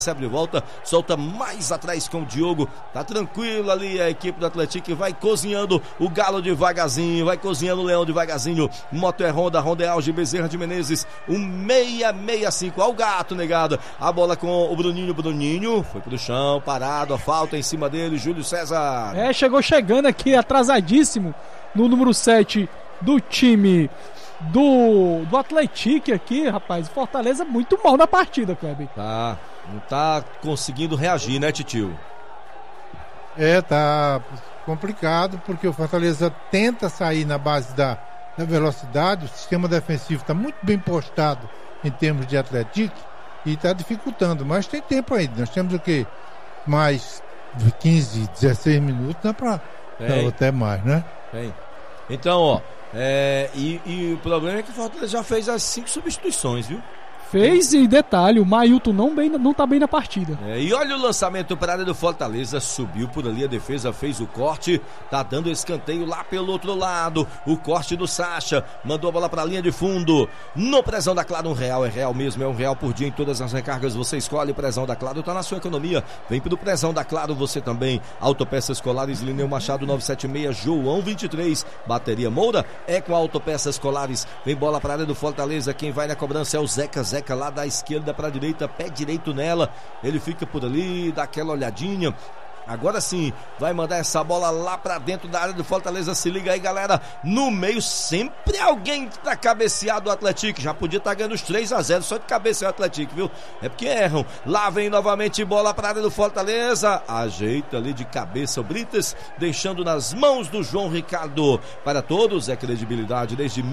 recebe de volta, solta mais atrás com o Diogo, tá tranquilo ali a equipe do Atlético, vai cozinhando o Galo devagarzinho, vai cozinhando o Leão devagarzinho, moto é Honda, Honda é Auge, Bezerra de Menezes, 665, ao gato negado, a bola com o Bruninho, foi pro chão, parado, a falta em cima dele, Júlio César. Chegou chegando aqui, atrasadíssimo, no número 7 do time do Atlético aqui, rapaz, Fortaleza muito mal na partida, Kleber. Não tá conseguindo reagir, né, Titio? Tá complicado, porque o Fortaleza tenta sair na base da velocidade, o sistema defensivo está muito bem postado em termos de Atlético e está dificultando, mas tem tempo ainda, nós temos o quê? Mais 15, 16 minutos, dá para até mais, né? Tem. Então, e o problema é que o Fortaleza já fez as 5 substituições, viu? Fez, e detalhe, o Mailton não tá bem na partida. E olha o lançamento para a área do Fortaleza, subiu por ali, a defesa fez o corte, tá dando escanteio lá pelo outro lado, o corte do Sacha, mandou a bola para a linha de fundo, no Prezão da Claro, é real mesmo, é R$1 por dia em todas as recargas, você escolhe Prezão da Claro, tá na sua economia, vem pro Prezão da Claro, você também, Autopeças Colares, Lineu Machado 976, João 23, bateria Moura, é com Autopeças Colares, vem bola para a área do Fortaleza, quem vai na cobrança é o Zeca lá da esquerda para a direita, pé direito nela, ele fica por ali, dá aquela olhadinha. Agora sim, vai mandar essa bola lá pra dentro da área do Fortaleza. Se liga aí, galera, no meio sempre alguém tá cabeceado do Atlético, já podia estar ganhando os 3-0 só de cabecear o Atlético, viu? É porque erram. Lá vem novamente bola pra área do Fortaleza, ajeita ali de cabeça o Brites, deixando nas mãos do João Ricardo. Para todos é credibilidade desde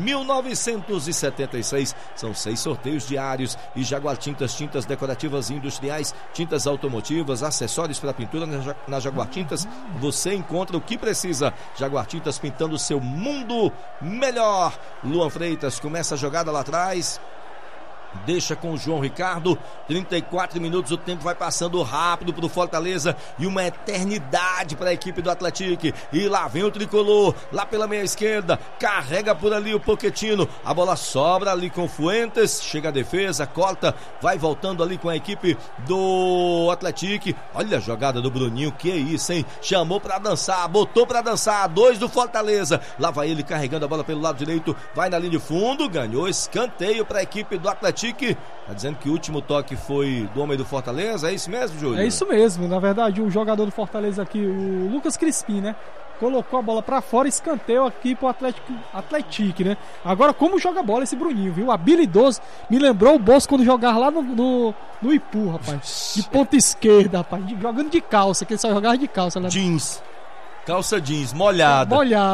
1976, são 6 sorteios diários e Jaguar tintas decorativas e industriais, tintas automotivas, acessórios para pintura. Na Jaguar Tintas você encontra o que precisa. Jaguar Tintas, pintando o seu mundo melhor. Luan Freitas começa a jogada lá atrás, deixa com o João Ricardo, 34 minutos, o tempo vai passando rápido pro Fortaleza e uma eternidade para a equipe do Atlético, e lá vem o tricolor, lá pela meia esquerda, carrega por ali o Pochettino, a bola sobra ali com o Fuentes, chega a defesa, corta, vai voltando ali com a equipe do Atlético, olha a jogada do Bruninho, que é isso, hein, chamou para dançar, botou para dançar, 2 do Fortaleza, lá vai ele carregando a bola pelo lado direito, vai na linha de fundo, ganhou escanteio para a equipe do Atlético. Tá dizendo que o último toque foi do homem do Fortaleza, é isso mesmo, Júlio? É isso mesmo, na verdade o jogador do Fortaleza aqui, o Lucas Crispim, né? Colocou a bola pra fora, escanteio aqui pro Atlético, né? Agora como joga a bola esse Bruninho, viu? Habilidoso, me lembrou o Bosco quando jogava lá no Ipu, rapaz. De ponta esquerda, rapaz, jogando de calça, que ele só jogava de calça, né? Jeans, calça jeans, molhada.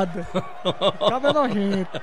Tava nojento.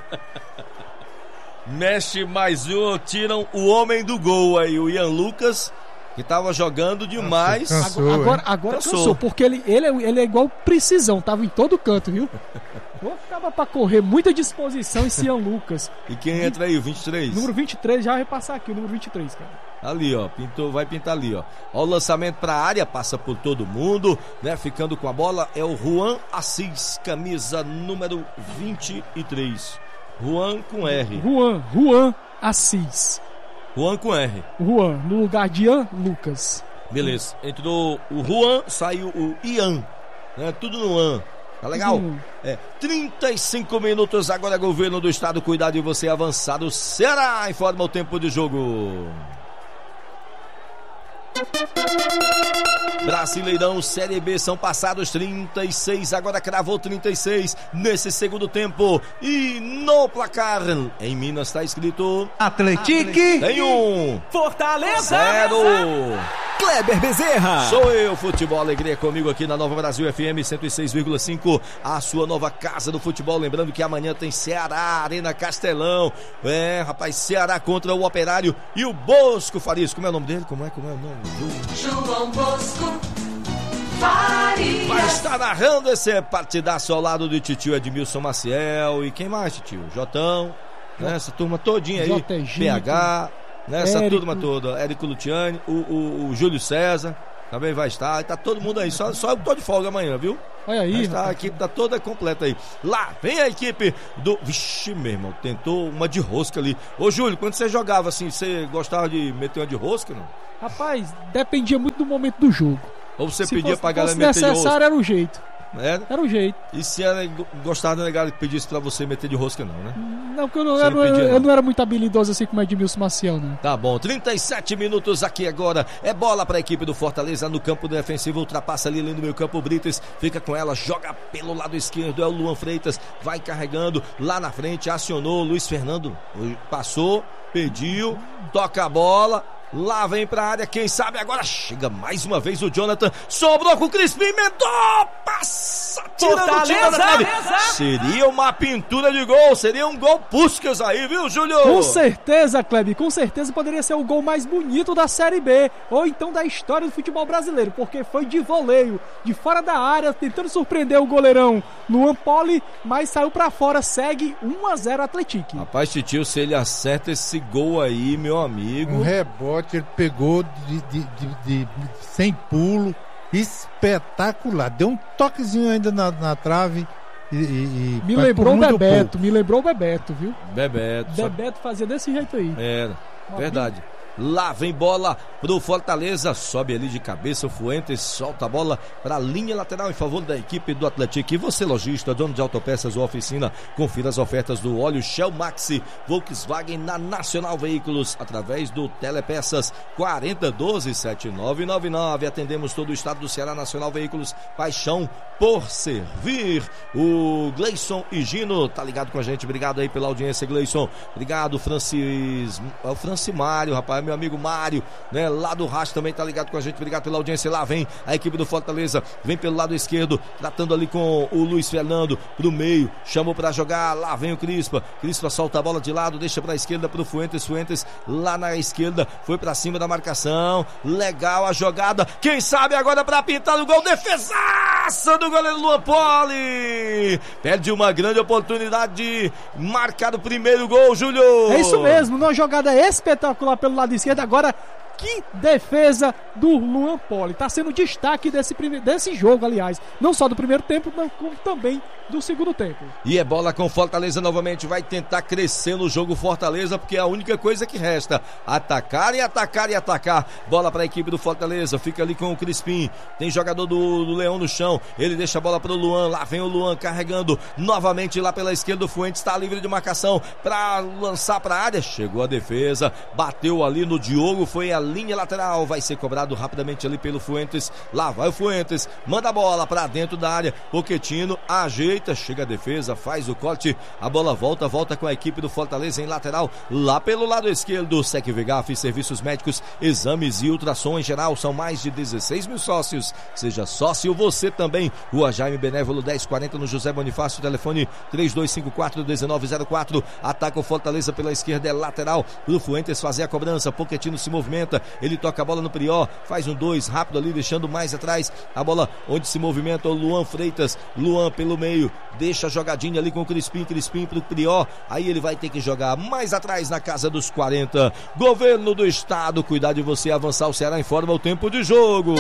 Mexe mais um, tiram o homem do gol aí, o Ian Lucas, que tava jogando demais. Agora cansou, porque ele é igual precisão, tava em todo canto, viu? Ficava pra correr, muita disposição esse Ian Lucas. E quem entra aí, o 23? Número 23, já vai passar aqui, o número 23, cara. Ali, ó, vai pintar ali, ó. Ó o lançamento pra área, passa por todo mundo, né? Ficando com a bola é o Juan Assis, camisa número 23. Juan com R. Juan Assis. Juan com R. Juan, no lugar de Ian Lucas. Beleza. Entrou o Juan, saiu o Ian. Né? Tudo no An. Tá legal? 35 minutos agora, governo do estado, cuidado de você avançar. O Ceará informa o tempo de jogo. Brasileirão Série B, são passados 36, agora cravou 36 nesse segundo tempo, e no placar em Minas está escrito Atlético tem 1, Fortaleza 0. Kleber Bezerra. Sou eu, Futebol Alegria, comigo aqui na Nova Brasil FM 106,5, a sua nova casa do futebol. Lembrando que amanhã tem Ceará, Arena Castelão. Rapaz, Ceará contra o Operário e o Bosco Farias. Como é o nome dele? Como é o nome? João Bosco Farias. Vai estar narrando esse partidaço ao lado de titio Edmilson Maciel. E quem mais, titio? Jotão, né? Essa turma todinha aí. JG, PH, né? Essa Érico. turma toda. Érico Luciani, o Júlio César. Também vai estar. Tá todo mundo aí. Só eu que tô de folga amanhã, viu? Olha aí. A equipe tá toda completa aí. Lá vem a equipe do... Vixe, meu irmão, tentou uma de rosca ali. Ô, Júlio, quando você jogava assim, você gostava de meter uma de rosca, não? Rapaz, dependia muito do momento do jogo. Ou você Se pedia fosse, pra galera fosse meter de rosca? necessário, era o jeito. Era o jeito. E se ela gostava da galera que pedisse pra você meter de rosca, não, né? Não, porque Você não pedia, eu não. não era muito habilidoso assim como Edmilson Maciel, não. Tá bom, 37 minutos aqui agora. É bola para a equipe do Fortaleza no campo defensivo. Ultrapassa ali no meio campo. O Brites fica com ela, joga pelo lado esquerdo. É o Luan Freitas, vai carregando lá na frente. Acionou Luiz Fernando. Passou, pediu, toca a bola. Lá vem pra área, quem sabe agora chega mais uma vez o Jonathan, sobrou com o Crispim, emendou, passa, tirando o time da trave. Seria uma pintura de gol, seria um gol Puskas aí, viu, Júlio? Com certeza, Kleber, com certeza poderia ser o gol mais bonito da Série B, ou então da história do futebol brasileiro, porque foi de voleio, de fora da área, tentando surpreender o goleirão Luan Poli, mas saiu pra fora, segue 1-0 Atlético. Rapaz, Titio, se ele acerta esse gol aí, meu amigo... Um rebote, ele pegou de sem pulo, espetacular. Deu um toquezinho ainda na trave me lembrou o Bebeto, viu? Bebeto fazia desse jeito aí. Era, verdade. Lá vem bola pro Fortaleza, sobe ali de cabeça o Fuentes, solta a bola para a linha lateral em favor da equipe do Atlético. E você, lojista, dono de autopeças ou oficina, confira as ofertas do óleo Shell Maxi Volkswagen na Nacional Veículos através do Telepeças 4012-7999. Atendemos todo o estado do Ceará. Nacional Veículos, paixão por servir. O Gleison e Gino tá ligado com a gente, obrigado aí pela audiência, Gleison. Obrigado, Francimário, rapaz, meu amigo Mário, né, lá do Racho também tá ligado com a gente, obrigado pela audiência. Lá vem a equipe do Fortaleza, vem pelo lado esquerdo, tratando ali com o Luiz Fernando, pro meio, chamou pra jogar, lá vem o Crispa solta a bola de lado, deixa pra esquerda pro Fuentes lá na esquerda, foi pra cima da marcação, legal a jogada, quem sabe agora pra pintar o gol, defesaça do goleiro Luan Poli, perde uma grande oportunidade de marcar o primeiro gol, Júlio. É isso mesmo, numa jogada espetacular pelo lado esquerdo. Agora, que defesa do Luan Poli. Tá sendo destaque desse jogo, aliás. Não só do primeiro tempo, mas como também do segundo tempo. E é bola com Fortaleza novamente. Vai tentar crescer no jogo Fortaleza, porque é a única coisa que resta. Atacar e atacar e atacar. Bola para a equipe do Fortaleza. Fica ali com o Crispim. Tem jogador do Leão no chão. Ele deixa a bola para o Luan. Lá vem o Luan carregando novamente lá pela esquerda. O Fuentes está livre de marcação para lançar para a área. Chegou a defesa. Bateu ali no Diogo. Foi a linha lateral. Vai ser cobrado rapidamente ali pelo Fuentes. Lá vai o Fuentes. Manda a bola para dentro da área. Pochettino ajeita. Chega a defesa, faz o corte, a bola volta com a equipe do Fortaleza em lateral, lá pelo lado esquerdo. Sec Vegaf, serviços médicos, exames e ultrassom em geral, são mais de 16 mil sócios. Seja sócio você também. Rua Jaime Benévolo 1040 no José Bonifácio, telefone 3254-1904. Ataca o Fortaleza pela esquerda, é lateral pro Fuentes fazer a cobrança. Pochettino se movimenta, ele toca a bola no Prió, faz um 2 rápido ali, deixando mais atrás a bola onde se movimenta o Luan Freitas. Luan pelo meio, deixa a jogadinha ali com o Crispim pro Prió, aí ele vai ter que jogar mais atrás na casa dos 40. Governo do Estado, cuidar de você avançar. O Ceará informa o tempo de jogo.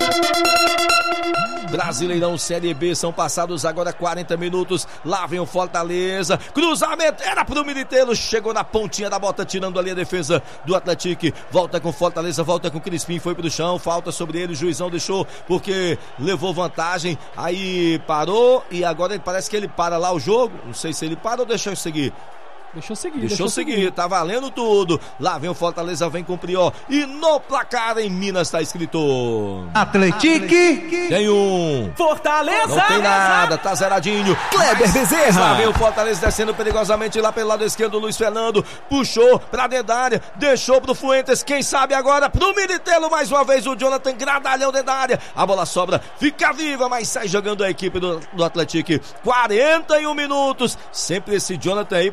Brasileirão Série B, são passados agora 40 minutos, lá vem o Fortaleza, cruzamento, era pro Militeiro, chegou na pontinha da bota, tirando ali a defesa do Atlético, volta com Fortaleza, volta com Crispim, foi pro chão, falta sobre ele, o juizão deixou, porque levou vantagem, aí parou, e agora parece que ele para lá o jogo, não sei se ele para ou deixou seguir. Deixou seguir, tá valendo tudo. Lá vem o Fortaleza, vem com o Prió. E no placar em Minas tá escrito Atlético. Tem um Fortaleza. Não tem nada, tá zeradinho. Kleber Bezerra. Lá vem o Fortaleza descendo perigosamente lá pelo lado esquerdo. Luiz Fernando puxou pra dentro da área, deixou pro Fuentes. Quem sabe agora pro Militelo mais uma vez. O Jonathan gradalhão dentro da área. A bola sobra, fica viva, mas sai jogando a equipe do Atlético. 41 minutos. Sempre esse Jonathan aí, pra mim, é um destaque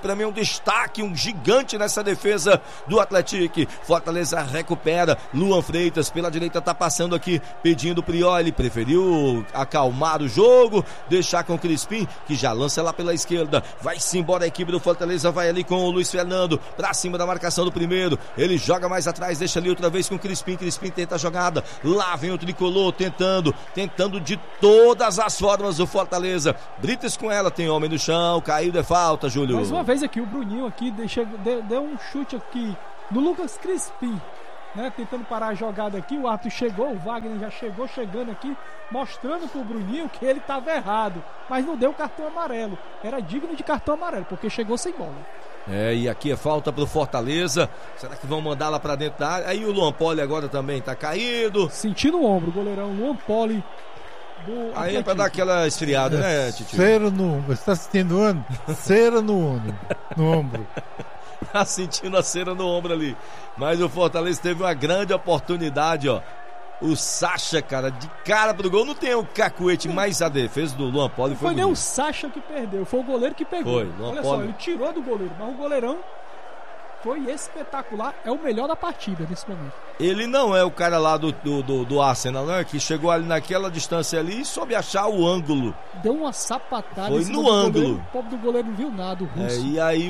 destaque, um gigante nessa defesa do Atlético. Fortaleza recupera, Luan Freitas pela direita tá passando aqui, pedindo Priol, ele preferiu acalmar o jogo, deixar com o Crispim, que já lança lá pela esquerda, vai-se embora a equipe do Fortaleza, vai ali com o Luiz Fernando, pra cima da marcação do primeiro, ele joga mais atrás, deixa ali outra vez com o Crispim tenta a jogada, lá vem o Tricolor, tentando de todas as formas o Fortaleza, Brites com ela, tem homem no chão, caiu de falta, Júlio. Mais uma vez aqui, o Bruninho aqui deu um chute aqui no Lucas Crispim, né, tentando parar a jogada aqui, o árbitro chegou, o Wagner já chegando aqui, mostrando pro Bruninho que ele estava errado, mas não deu cartão amarelo, era digno de cartão amarelo, porque chegou sem bola. E aqui é falta pro Fortaleza, será que vão mandar lá pra dentro da área? Aí o Luan Poli agora também tá caído. Sentindo o ombro, o goleirão Luan Poli. Aí é pra dar aquela esfriada, né, Titio? Cera no ombro, você tá sentindo o ano? Cera no ombro. Tá sentindo a cera no ombro ali. Mas o Fortaleza teve uma grande oportunidade, ó. O Sacha, cara, de cara pro gol. Não tem o cacuete, mas a defesa do Luan Poli foi nem o Sacha que perdeu, foi o goleiro que pegou. Foi, Luan Olha Poli. só, ele tirou do goleiro, mas o goleirão foi espetacular, é o melhor da partida nesse momento. Ele não é o cara lá do Arsenal, né? Que chegou ali naquela distância ali e soube achar o ângulo. Deu uma sapatada. Foi no ângulo. Goleiro, o pobre do goleiro não viu nada, o russo. E aí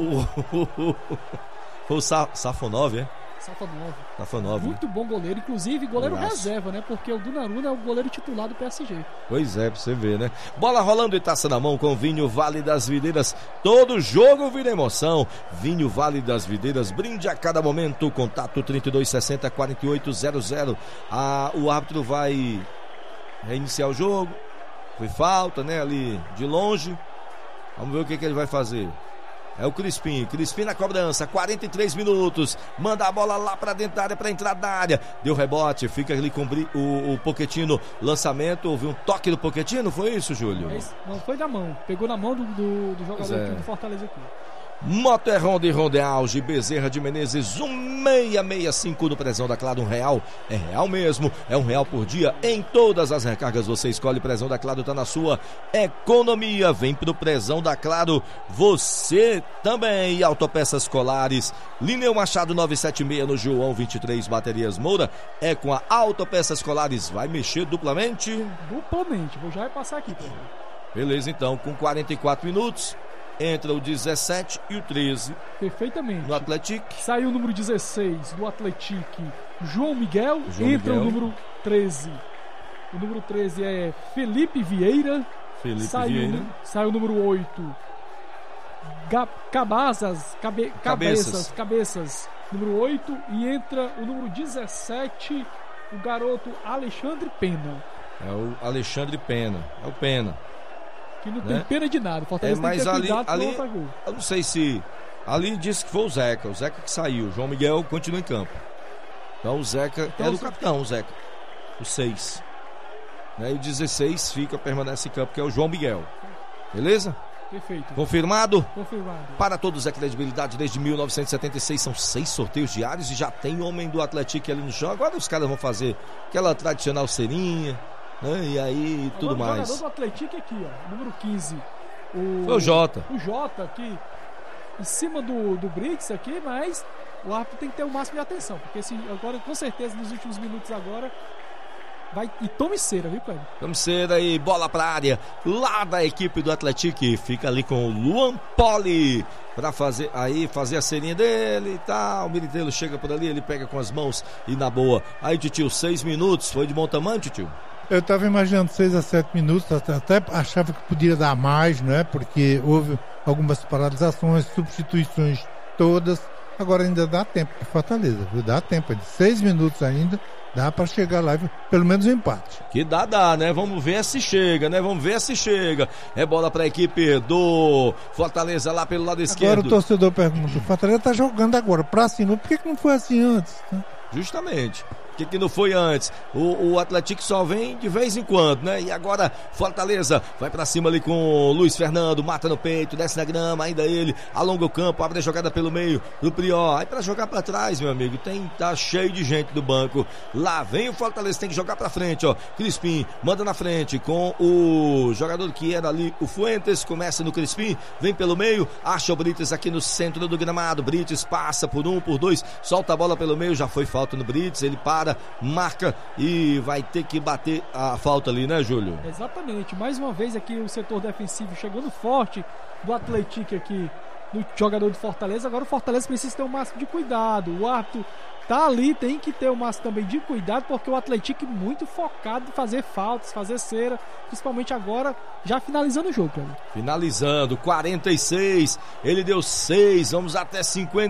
foi o Safonov, é? Safonov. Muito bom goleiro, inclusive goleiro Nossa. reserva, né? Porque o Donnarumma é o goleiro titular do PSG. Pois é, pra você ver, né? Bola rolando e taça na mão com Vinho Vale das Videiras. Todo jogo vira emoção. Vinho Vale das Videiras, brinde a cada momento. Contato 3260-4800. O árbitro vai reiniciar o jogo. Foi falta, né? Ali de longe. Vamos ver o que ele vai fazer. É o Crispim na cobrança, 43 minutos, manda a bola lá pra dentro da área, pra entrar da área, deu rebote, fica ali com o Pochettino, lançamento, houve um toque do Pochettino, foi isso, Júlio? Não, foi da mão, pegou na mão do jogador aqui do Fortaleza aqui. Moto é Honda e Honda é Auge, Bezerra de Menezes, 1665 no Prezão da Claro, R$1, é real mesmo, é R$1 por dia, em todas as recargas você escolhe, Prezão da Claro tá na sua economia, vem pro Prezão da Claro, você também, Autopeças Colares, Lineu Machado 976 no João 23, Baterias Moura, é com a Autopeças Colares, vai mexer duplamente? Duplamente, vou já passar aqui. Beleza, então, com 44 minutos, entra o 17 e o 13. Perfeitamente. No Atlético. Saiu o número 16 do Atlético, João Miguel. Entra o número 13. O número 13 é Felipe Vieira. Saiu o número 8. Cabeças. Número 8. E entra o número 17, o garoto Alexandre Pena. É o Alexandre Pena. É o Pena. Que não tem pena de nada. Fortaleza mas tem que ter cuidado ali, com o gol. Eu não sei se... Ali disse que foi o Zeca que saiu. O João Miguel continua em campo. Então o Zeca é do capitão, o Zeca. O 6. E o 16 permanece em campo, que é o João Miguel. Beleza? Perfeito. Confirmado? Confirmado. Para todos é credibilidade desde 1976. São 6 sorteios diários e já tem homem do Atlético ali no chão. Agora os caras vão fazer aquela tradicional cerinha. E aí tudo mais. O jogador do Atlético aqui, ó, número 15. Foi o Jota. O Jota aqui, em cima do Briggs aqui, mas o árbitro tem que ter o máximo de atenção, porque agora, com certeza, nos últimos minutos agora, vai e tome cera, viu, Cleber? Tome cera e bola pra área, lá da equipe do Atlético, fica ali com o Luan Poli, pra fazer a serinha dele e tal. O Militeiro chega por ali, ele pega com as mãos e na boa. Aí, Titio, 6 minutos, foi de bom tamanho, Titio? Eu estava imaginando 6 a 7 minutos, até achava que podia dar mais, né? Porque houve algumas paralisações, substituições todas. Agora ainda dá tempo de Fortaleza, viu? Dá tempo, de 6 minutos ainda, dá para chegar lá, pelo menos um empate. Que dá, né? Vamos ver se chega, né? É bola para a equipe do Fortaleza lá pelo lado esquerdo. Agora o torcedor pergunta, o Fortaleza tá jogando agora pra cima, por que não foi assim antes? Justamente. que não foi antes? O Atlético só vem de vez em quando, né? E agora Fortaleza vai pra cima ali com o Luiz Fernando, mata no peito, desce na grama, ainda ele, alonga o campo, abre a jogada pelo meio do Prior. Aí pra jogar pra trás, meu amigo, tá cheio de gente do banco. Lá vem o Fortaleza, tem que jogar pra frente, ó. Crispim manda na frente com o jogador que era ali, o Fuentes, começa no Crispim, vem pelo meio, acha o Brites aqui no centro do gramado. Brites passa por um, por dois, solta a bola pelo meio, já foi falta no Brites, ele para, marca e vai ter que bater a falta ali, né, Júlio? Exatamente, mais uma vez aqui o setor defensivo chegando forte do Atlético aqui, do jogador do Fortaleza. Agora o Fortaleza precisa ter o máximo de cuidado, o árbitro tá ali, tem que ter o máximo também de cuidado, porque o Atlético muito focado em fazer faltas, fazer cera, principalmente agora, já finalizando o jogo, cara. Finalizando, 46, ele deu 6, vamos até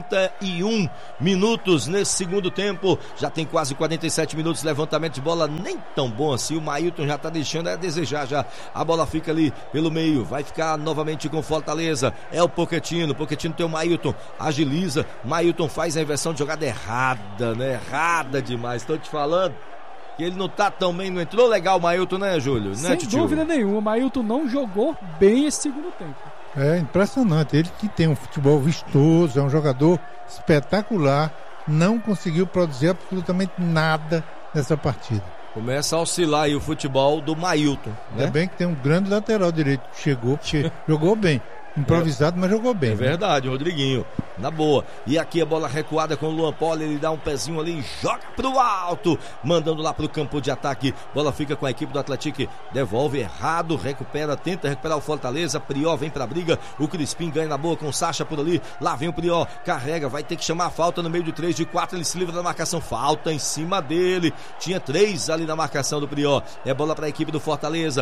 51 minutos nesse segundo tempo, já tem quase 47 minutos, levantamento de bola nem tão bom assim, o Mailton já tá deixando a desejar já, a bola fica ali pelo meio, vai ficar novamente com Fortaleza, é o Pochettino tem o Mailton, agiliza, Mailton faz a inversão de jogada errada, né? Errada demais, tô te falando que ele não tá tão bem, não entrou legal o Mailton, né, Júlio? Sem dúvida nenhuma, o Mailton não jogou bem esse segundo tempo. É impressionante, ele que tem um futebol vistoso, é um jogador espetacular, não conseguiu produzir absolutamente nada nessa partida. Começa a oscilar aí o futebol do Mailton, né? Ainda bem que tem um grande lateral direito que chegou, porque jogou bem. Improvisado, mas jogou bem. É verdade, Rodriguinho, na boa. E aqui a bola recuada com o Luan Poli, ele dá um pezinho ali e joga pro alto, mandando lá pro campo de ataque. Bola fica com a equipe do Atlético, devolve errado, recupera, tenta recuperar o Fortaleza. Prior vem pra briga, o Crispim ganha na boa com o Sacha por ali. Lá vem o Prior, carrega, vai ter que chamar a falta no meio de 3, de 4, ele se livra da marcação, falta em cima dele. Tinha 3 ali na marcação do Prior. É bola pra equipe do Fortaleza.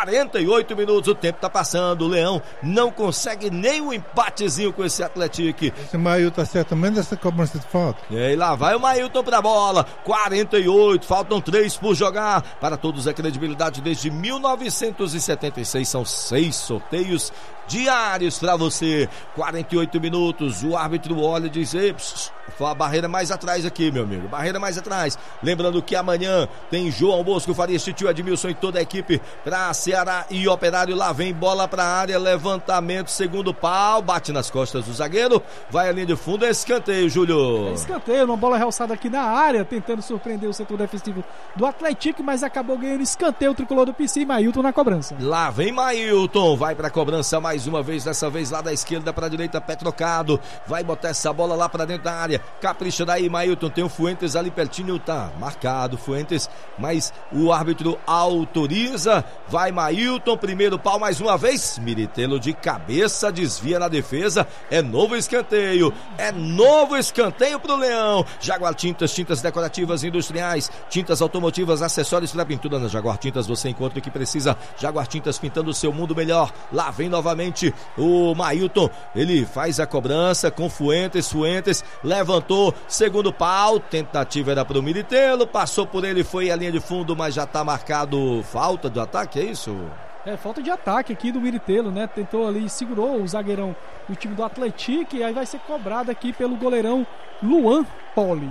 48 minutos, o tempo tá passando. O Leão não consegue nem um empatezinho com esse Atlético. Esse Mailton tá certo também dessa cobrança de falta. E aí lá vai o Mailton pra bola. 48, faltam 3 por jogar. Para todos a credibilidade desde 1976. São 6 sorteios diários pra você. 48 minutos, o árbitro olha e diz: a barreira mais atrás aqui, meu amigo, barreira mais atrás. Lembrando que amanhã tem João Bosco, Farias, Titio, Edmilson e toda a equipe pra Ceará e Operário. Lá vem bola pra área, levantamento, segundo pau, bate nas costas do zagueiro, vai a linha de fundo, é escanteio, Júlio. É escanteio, uma bola realçada aqui na área, tentando surpreender o setor defensivo do Atlético, mas acabou ganhando escanteio o tricolor do PC e Mailton na cobrança. Lá vem Mailton, vai pra cobrança mais uma vez, dessa vez lá da esquerda pra direita, pé trocado, vai botar essa bola lá pra dentro da área, capricha daí Mailton, tem o Fuentes ali pertinho, tá marcado Fuentes, mas o árbitro autoriza, vai Mailton, primeiro pau mais uma vez, Miritelo de cabeça, desvia na defesa, é novo escanteio pro Leão. Jaguar Tintas, tintas decorativas industriais, tintas automotivas, acessórios para pintura. Na Jaguar Tintas você encontra o que precisa. Jaguar Tintas, pintando o seu mundo melhor. Lá vem novamente o Mailton, ele faz a cobrança com Fuentes, levantou, segundo pau, tentativa era pro Miritelo, passou por ele, foi a linha de fundo, mas já tá marcado falta de ataque, é isso? É, falta de ataque aqui do Miritelo, né? Tentou ali, segurou o zagueirão do time do Atlético, e aí vai ser cobrado aqui pelo goleirão Luan Poli.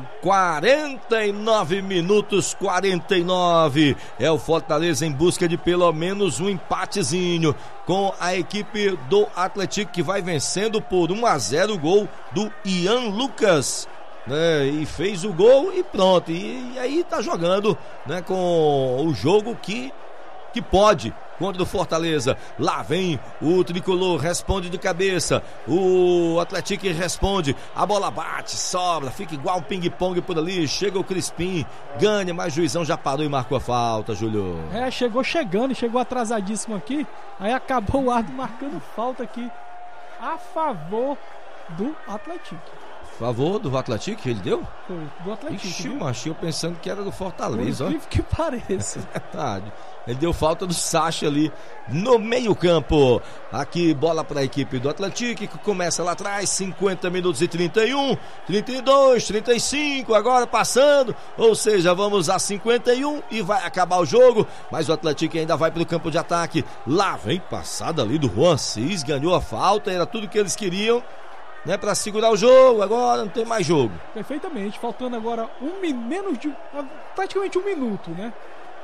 49 minutos, 49. É o Fortaleza em busca de pelo menos um empatezinho com a equipe do Atlético, que vai vencendo por 1-0, o gol do Ian Lucas. E fez o gol e pronto. E aí tá jogando, né, com o jogo que pode contra o Fortaleza. Lá vem o tricolor, responde de cabeça, o Atlético responde, a bola bate, sobra, fica igual um ping-pong por ali, chega o Crispim, ganha, mas o juizão já parou e marcou a falta, Júlio. Chegou atrasadíssimo aqui, aí acabou o árbitro marcando falta aqui a favor do Atlético. Favor do Atlético, ele deu? Foi, do Atlético. Ixi, macho, eu pensando que era do Fortaleza. Por que pareça. É verdade. Ele deu falta do Sacha ali no meio campo. Aqui bola para a equipe do Atlético, que começa lá atrás, 50 minutos e 31, 32, 35, agora passando, ou seja, vamos a 51 e vai acabar o jogo, mas o Atlético ainda vai para o campo de ataque. Lá vem passada ali do Juan Cis, ganhou a falta, era tudo que eles queriam. né, para segurar o jogo. Agora não tem mais jogo. Perfeitamente, faltando agora praticamente um minuto, né?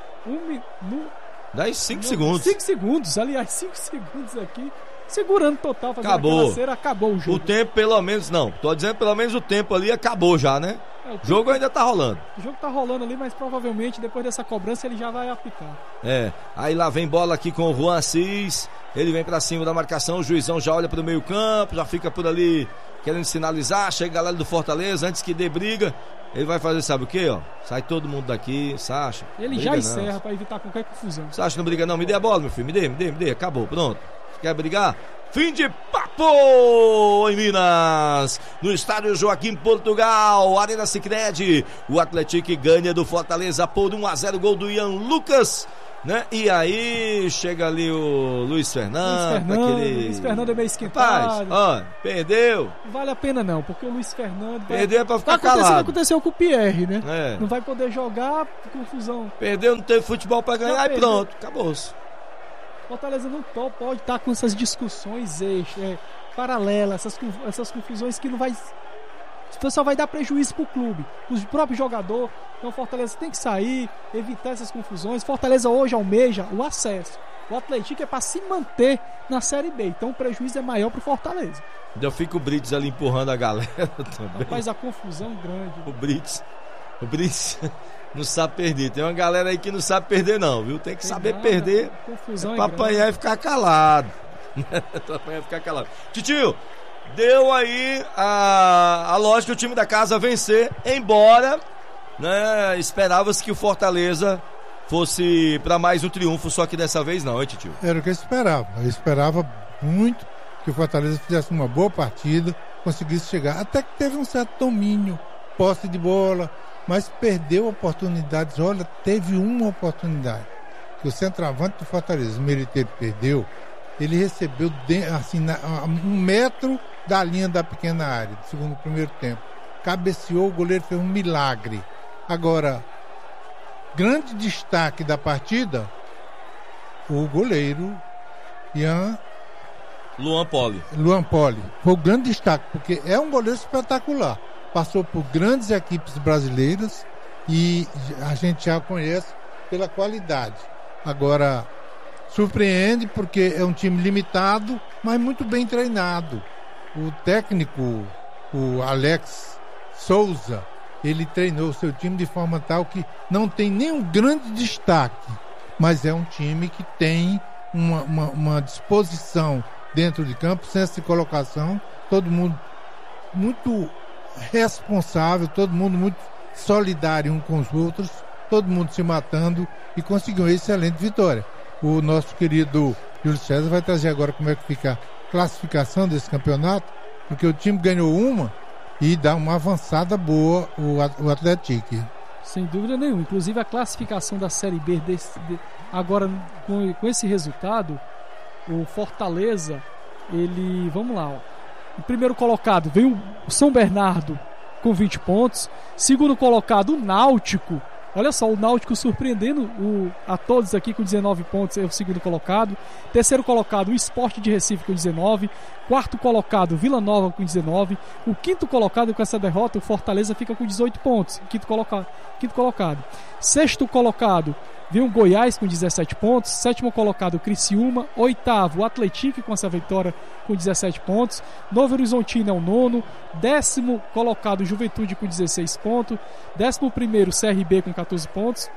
5 segundos. 5 segundos, aliás, 5 segundos aqui. Segurando total, fazendo acabou. Cera, acabou o jogo. O tempo, pelo menos, não. Tô dizendo, pelo menos o tempo ali acabou já, né? O jogo ainda tá rolando. O jogo tá rolando ali, mas provavelmente depois dessa cobrança ele já vai apitar. Aí lá vem bola aqui com o Juan Assis. Ele vem pra cima da marcação. O juizão já olha pro meio campo, já fica por ali querendo sinalizar. Chega a galera do Fortaleza antes que dê briga. Ele vai fazer, sabe o que, ó? Sai todo mundo daqui, Sacha. Ele já encerra pra evitar qualquer confusão. Sacha, não briga não, me dê a bola, meu filho, me dê, acabou, pronto. Quer brigar? Fim de papo em Minas, no estádio Joaquim Portugal, Arena Sicredi. O Atlético ganha do Fortaleza por 1-0, gol do Ian Lucas, né? E aí chega ali o Luiz Fernando. Luiz Fernando é meio esquentado. Rapaz, perdeu. Não vale a pena não, porque o Luiz Fernando perdeu pra ficar calado. Aconteceu com o Pierre, né? Não vai poder jogar, confusão. Perdeu, não teve futebol pra ganhar e pronto, acabou-se. Fortaleza não pode estar com essas discussões paralelas, essas confusões que não vai. Só vai dar prejuízo pro clube, o próprio jogador. Então Fortaleza tem que sair, evitar essas confusões. Fortaleza hoje almeja o acesso. O Atlético é para se manter na Série B, então o prejuízo é maior pro Fortaleza. Eu fico o Brits ali empurrando a galera também. Rapaz, a confusão grande. O Brits não sabe perder. Tem uma galera aí que não sabe perder não, viu? Tem que saber perder. Confusão pra apanhar e ficar calado. Pra apanhar e ficar calado. Titio, deu aí a lógica do time da casa vencer, embora, né, esperava-se que o Fortaleza fosse para mais um triunfo, só que dessa vez não, hein, Titio? Era o que eu esperava. Eu esperava muito que o Fortaleza fizesse uma boa partida, conseguisse chegar. Até que teve um certo domínio, posse de bola, mas perdeu oportunidades. Olha, teve uma oportunidade que o centroavante do Fortaleza, o Meriteiro, perdeu. Ele recebeu assim, 1 metro da linha da pequena área, do primeiro tempo. Cabeceou, o goleiro fez um milagre. Agora, grande destaque da partida, o goleiro Luan Poli. Foi o grande destaque, porque é um goleiro espetacular. Passou por grandes equipes brasileiras e a gente já conhece pela qualidade. Agora, surpreende porque é um time limitado, mas muito bem treinado. O técnico, o Alex Souza, ele treinou o seu time de forma tal que não tem nenhum grande destaque, mas é um time que tem uma disposição dentro de campo, senso de colocação, todo mundo muito responsável, todo mundo muito solidário um com os outros, todo mundo se matando e conseguiu uma excelente vitória. O nosso querido Júlio César vai trazer agora como é que fica a classificação desse campeonato, porque o time ganhou uma e dá uma avançada boa o Atlético. Sem dúvida nenhuma, inclusive a classificação da Série B agora com esse resultado, o Fortaleza, vamos lá, ó. O primeiro colocado veio o São Bernardo com 20 pontos. Segundo colocado, o Náutico. Olha só, o Náutico surpreendendo a todos aqui com 19 pontos, é o segundo colocado. Terceiro colocado, o Sport de Recife com 19. Quarto colocado, Vila Nova com 19. O quinto colocado, com essa derrota, o Fortaleza fica com 18 pontos. Quinto colocado. Sexto colocado, vem o Goiás com 17 pontos. Sétimo colocado, o Criciúma. Oitavo, o Atlético com essa vitória com 17 pontos. Novo Horizontino é o nono. Décimo colocado, Juventude com 16 pontos. 11º, CRB com 14 pontos.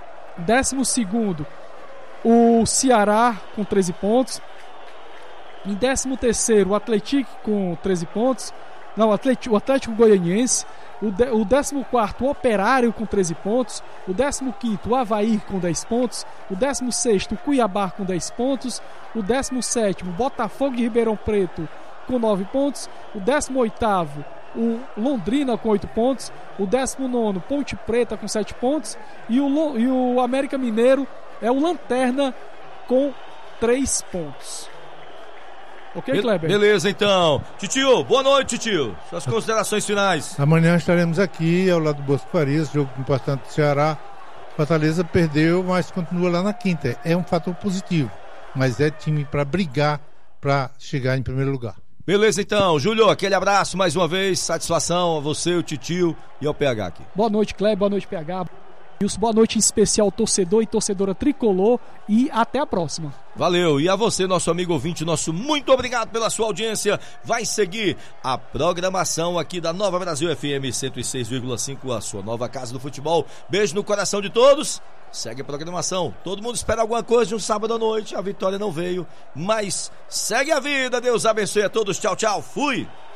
12º, o Ceará com 13 pontos. Em 13º, o Atlético com 13 pontos. Não, o Atlético Goianiense. O 14º, o Operário com 13 pontos. O 15º, o Avaí com 10 pontos. O 16º, o Cuiabá com 10 pontos. O 17º, o Botafogo de Ribeirão Preto com 9 pontos. O 18º, o Londrina com 8 pontos. O 19º, Ponte Preta com 7 pontos. E o América Mineiro é o lanterna com 3 pontos. Ok, Kleber? Beleza, então. Titio, boa noite, Titio. Suas considerações finais. Amanhã estaremos aqui ao lado do Bosco Farias, jogo importante do Ceará. Fortaleza perdeu, mas continua lá na quinta. É um fator positivo, mas é time para brigar, para chegar em primeiro lugar. Beleza então, Júlio, aquele abraço mais uma vez, satisfação a você, o Titio e ao PH aqui. Boa noite, Cleber, boa noite, PH. Boa noite em especial, torcedor e torcedora tricolor, e até a próxima. Valeu, e a você, nosso amigo ouvinte, nosso muito obrigado pela sua audiência. Vai seguir a programação aqui da Nova Brasil FM 106,5, a sua nova casa do futebol. Beijo no coração de todos. Segue a programação. Todo mundo espera alguma coisa de um sábado à noite. A vitória não veio, mas segue a vida. Deus abençoe a todos. Tchau, tchau. Fui.